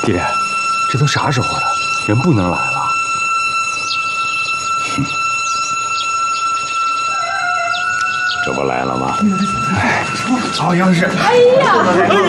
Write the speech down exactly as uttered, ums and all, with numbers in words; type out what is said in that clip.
弟弟，这都啥时候了，人不能来了。 哼，这不来了吗？ 哎，好像是。 哎呀，哎